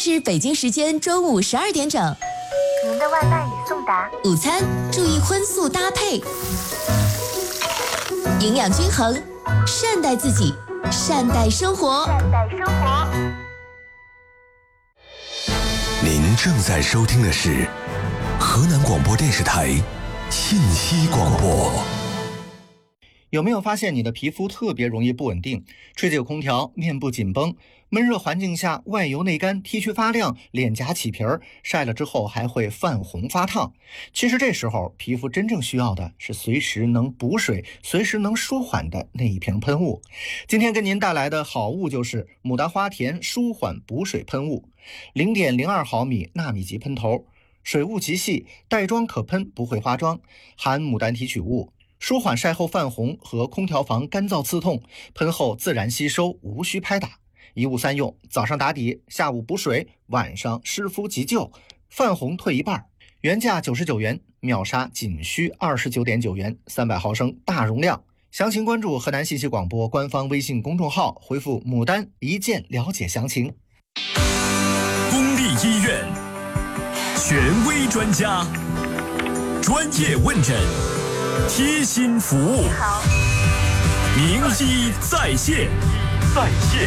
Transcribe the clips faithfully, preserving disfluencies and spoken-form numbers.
是北京时间中午十二点整。 您的外卖已送达。 午餐注意荤素搭配，营养均衡，善待自己，善待生活。 善待生活。 您正在收听的是河南广播电视台信息广播。 有没有发现你的皮肤特别容易不稳定？吹久空调，面部紧绷，闷热环境下外油内干，T 区发亮，脸颊起皮儿，晒了之后还会泛红发烫。其实这时候皮肤真正需要的是随时能补水，随时能舒缓的那一瓶喷雾。今天跟您带来的好物就是牡丹花田舒缓补水喷雾， 零点零二毫米纳米级喷头，水雾极细，带妆可喷，不会花妆，含牡丹提取物，舒缓晒后泛红和空调房干燥刺痛，喷后自然吸收，无需拍打，一物三用，早上打底，下午补水，晚上湿敷急救，泛红退一半。原价九十九元，秒杀仅需二十九点九元，三百毫升大容量。详情关注河南信息广播官方微信公众号，回复牡丹一键了解详情。 公立医院，权威专家，专业问诊，贴心服务。 好， 名医在线，在线。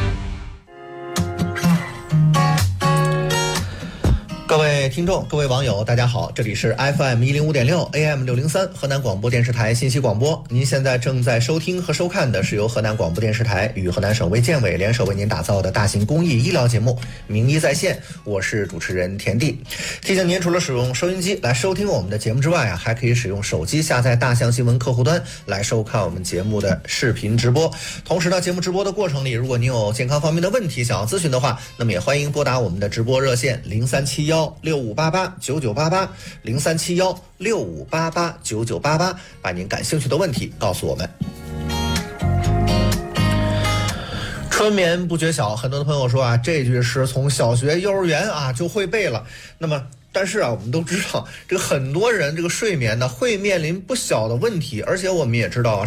各位听众，各位网友，大家好，这里是 F M 一零五点六 A M 六零三河南广播电视台信息广播。您现在正在收听和收看的是由河南广播电视台与河南省卫健委联手为您打造的大型公益医疗节目《名医在线》，我是主持人田地。提醒您，除了使用收音机来收听我们的节目之外啊，还可以使用手机下载大象新闻客户端来收看我们节目的视频直播。同时呢，节目直播的过程里，如果您有健康方面的问题想要咨询的话，那么也欢迎拨打我们的直播热线零三七幺六五八八九九八八零三七幺六五八八九九八八，把您感兴趣的问题告诉我们。春眠不觉晓，很多的朋友说啊，这句诗从小学幼儿园啊就会背了。那么但是啊，我们都知道这个很多人这个睡眠呢会面临不小的问题，而且我们也知道啊，